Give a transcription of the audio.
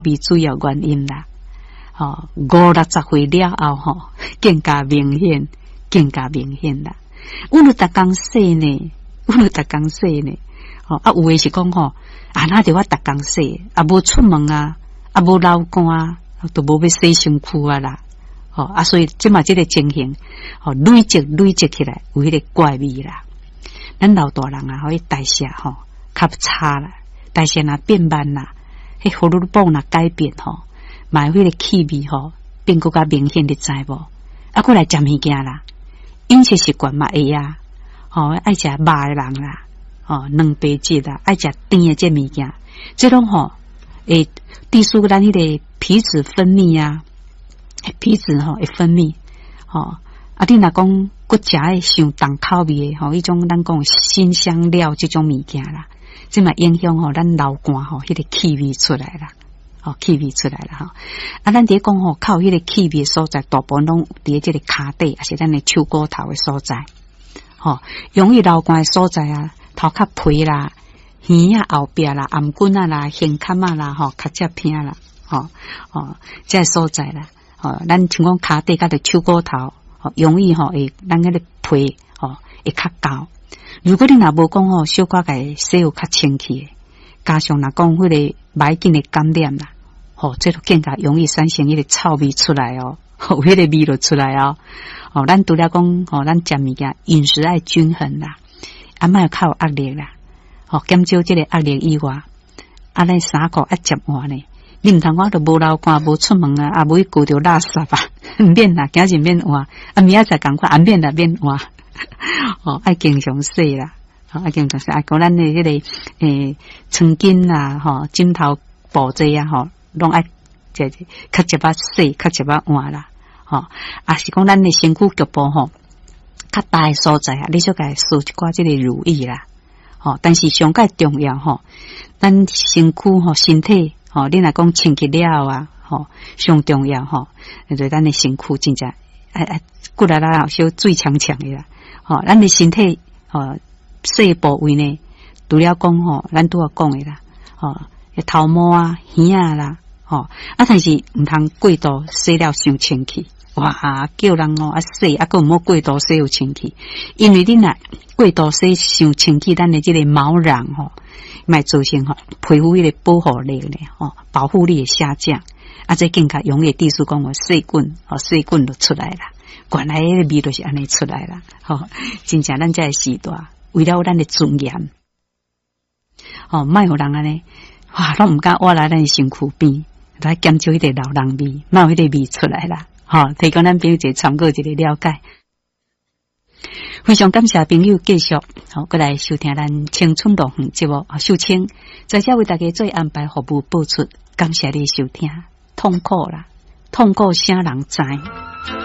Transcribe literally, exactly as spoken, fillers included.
味主要原因啦。哦，五六十岁了后吼，更加明显，更加明显啦。阮有逐工洗呢，阮有逐工洗呢。哦，啊有诶是讲吼，啊那着我逐工洗，啊无出门啊，啊无流汗啊，都无要洗身躯啊啦。哦，啊所以即嘛即个情形，哦累积累积起来有迄个怪味啦。咱老大人啊，吼，迄代谢吼较差啦，代谢若变慢啦，迄荷尔蒙若改变吼。买迄个气味吼，变更加明显，你知无？啊，过来食物件啦，饮食习惯嘛会啊，吼、哦，爱食肉的人啦，哦，蛋白质啦，爱食甜的这物件，这种吼会抵触咱迄个皮脂分泌啊，皮脂吼会分泌，吼、哦，啊，你若讲搁食诶上重口味诶，吼、哦，迄种咱讲辛香料这种物件啦，这嘛影响吼咱流汗吼，迄个气味出来啦。哦，气味出来了哈！啊，咱伫讲吼，靠迄个气味所在，大部分拢伫即个骹底，也是咱的手骨头的所在。吼、哦，容易流汗的所在啊，头壳皮啦、耳啊后壁啦、颔棍啊啦、胸坎啊啦，吼、哦，较接偏啦，吼、哦，哦，这个所在啦。哦，咱像讲骹底甲着手骨头，哦，容易吼会咱迄个皮，吼、哦，会较厚。如果你若无讲吼，小可个洗有较清气的。加上若讲迄个霾菌的感染啦，吼、哦，这都更加容易产生迄个臭味出来哦，有迄个味就出来哦。哦，咱除了讲，哦，咱食物件饮食爱均衡啦，啊，莫较有压力啦，哦，减少这个压力以外，啊，咱衫裤爱接换呢。你毋通我都无流汗，无出门啊，啊，无去顾着垃圾啊，免啦，今日免换，啊，明仔载赶快啊，免啦，免换，哦，爱经常洗啦。啊，经常说，啊，讲咱的迄、那个诶，床巾啊，吼，枕头布这啊，吼，拢爱这较一把洗，较一把换啦，吼，啊是讲咱的身躯局部吼，较大的所在啊，你就该梳一寡这个乳液啦，吼，但是上介重要吼，咱身躯吼，身体吼，你若讲清洁了啊，吼，上重要吼，就是咱的身躯真正哎哎，骨力啦，小最强强的啦，吼，咱的身体吼。细部位呢，除了讲吼，咱拄啊讲的啦，吼，头毛啊、耳啊啦，吼，啊，但是毋通过度洗了伤清气，哇，叫人哦啊洗啊，个毋好过度洗有清气，因为你若过度洗伤清气，咱的这个毛囊吼，卖造成吼皮肤迄个保护力呢，吼，保护力的下降，啊，这更加容易地数讲我细菌，哦，细菌就出来啦，原来迄个味就是安尼出来啦，吼，真正咱这时代。为了咱的尊严，哦，莫有人安尼，哇，拢毋敢挖来咱身躯边，来减少迄个老人味，莫有迄个味出来啦。吼、哦，提供咱朋友一个参考，一个了解。非常感谢朋友继续，好、哦，过来收听咱青春路园节目，秀清在这为大家做安排服务播出，感谢你收听，痛苦啦，痛苦啥人知？